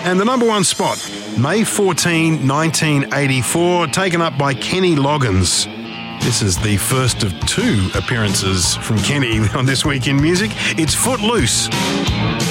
And the number one spot, May 14, 1984, taken up by Kenny Loggins. This is the first of two appearances from Kenny on This Week in Music. It's Footloose.